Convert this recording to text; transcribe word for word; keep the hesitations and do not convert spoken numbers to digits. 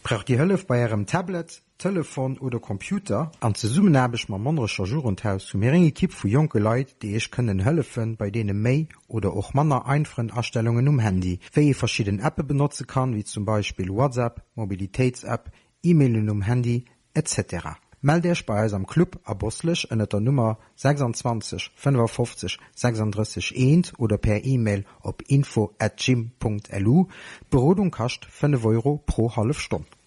Braucht die Hëllef bei Ihrem Tablet, Telefon oder Computer an ze summen habech ma manrescher Jourenthaus zu mir enge Kipp vu Joke Leiit, die ich können hëllefen bei denen méi oder och manner einfachen Erstellungen um Handy, wéi je verschieden Appe benutzen kann, wie zum Beispiel WhatsApp, Mobilitäts-App, E-Mailen um Handy et cetera. Meld dich bei uns am Club a Boslech ënner der Nummer sechsundzwanzig fünfundfünfzig sechsunddreißig eins oder per E-Mail op info at gym punkt l u. Berodung kascht fünf Euro pro halbe Stunde.